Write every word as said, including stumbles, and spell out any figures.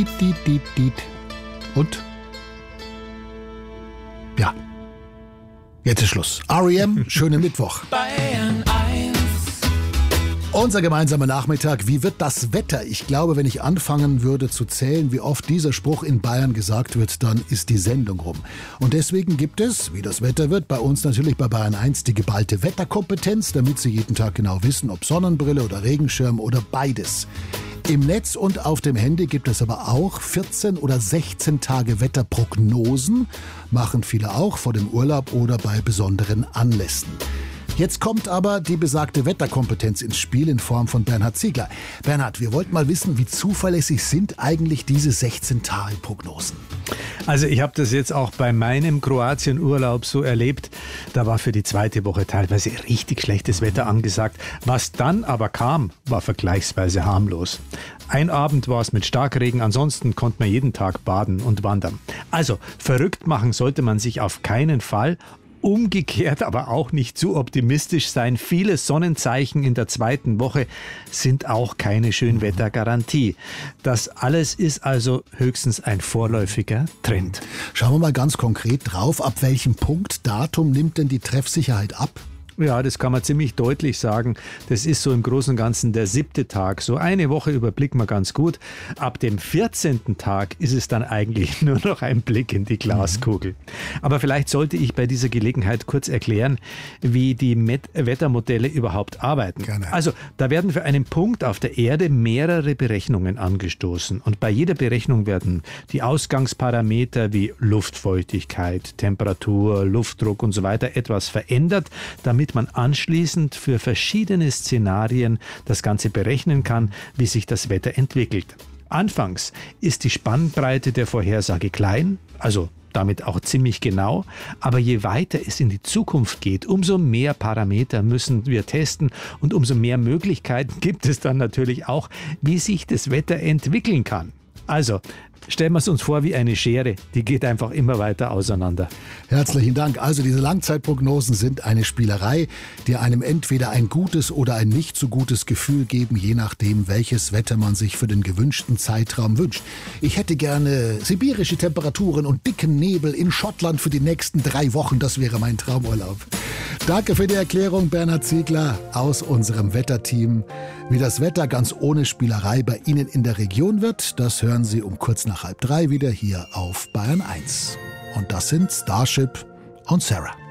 diet, diet, diet. Und? Ja. Jetzt ist Schluss. R E M, schönen Mittwoch. Bayern eins. Unser gemeinsamer Nachmittag. Wie wird das Wetter? Ich glaube, wenn ich anfangen würde zu zählen, wie oft dieser Spruch in Bayern gesagt wird, dann ist die Sendung rum. Und deswegen gibt es, wie das Wetter wird, bei uns natürlich bei Bayern eins die geballte Wetterkompetenz, damit Sie jeden Tag genau wissen, ob Sonnenbrille oder Regenschirm oder beides. Im Netz und auf dem Handy gibt es aber auch vierzehn oder sechzehn Tage Wetterprognosen, machen viele auch vor dem Urlaub oder bei besonderen Anlässen. Jetzt kommt aber die besagte Wetterkompetenz ins Spiel in Form von Bernhard Ziegler. Bernhard, wir wollten mal wissen, wie zuverlässig sind eigentlich diese sechzehn Tage Prognosen? Also ich habe das jetzt auch bei meinem Kroatien-Urlaub so erlebt. Da war für die zweite Woche teilweise richtig schlechtes Wetter angesagt. Was dann aber kam, war vergleichsweise harmlos. Ein Abend war es mit Starkregen, ansonsten konnte man jeden Tag baden und wandern. Also verrückt machen sollte man sich auf keinen Fall. Umgekehrt aber auch nicht zu optimistisch sein. Viele Sonnenzeichen in der zweiten Woche sind auch keine Schönwettergarantie. Das alles ist also höchstens ein vorläufiger Trend. Schauen wir mal ganz konkret drauf. Ab welchem Punkt, Datum nimmt denn die Treffsicherheit ab? Ja, das kann man ziemlich deutlich sagen. Das ist so im Großen und Ganzen der siebte Tag. So eine Woche überblicken wir ganz gut. Ab dem vierzehnten Tag ist es dann eigentlich nur noch ein Blick in die Glaskugel. Aber vielleicht sollte ich bei dieser Gelegenheit kurz erklären, wie die Met- Wettermodelle überhaupt arbeiten. Gerne. Also, da werden für einen Punkt auf der Erde mehrere Berechnungen angestoßen. Und bei jeder Berechnung werden die Ausgangsparameter wie Luftfeuchtigkeit, Temperatur, Luftdruck und so weiter etwas verändert, damit man anschließend für verschiedene Szenarien das Ganze berechnen kann, wie sich das Wetter entwickelt. Anfangs ist die Spannbreite der Vorhersage klein, also damit auch ziemlich genau, aber je weiter es in die Zukunft geht, umso mehr Parameter müssen wir testen und umso mehr Möglichkeiten gibt es dann natürlich auch, wie sich das Wetter entwickeln kann. Also, stellen wir es uns vor wie eine Schere, die geht einfach immer weiter auseinander. Herzlichen Dank. Also diese Langzeitprognosen sind eine Spielerei, die einem entweder ein gutes oder ein nicht so gutes Gefühl geben, je nachdem, welches Wetter man sich für den gewünschten Zeitraum wünscht. Ich hätte gerne sibirische Temperaturen und dicken Nebel in Schottland für die nächsten drei Wochen. Das wäre mein Traumurlaub. Danke für die Erklärung, Bernhard Ziegler aus unserem Wetterteam. Wie das Wetter ganz ohne Spielerei bei Ihnen in der Region wird, das hören Sie um kurz nach halb drei wieder hier auf Bayern eins. Und das sind Starship und Sarah.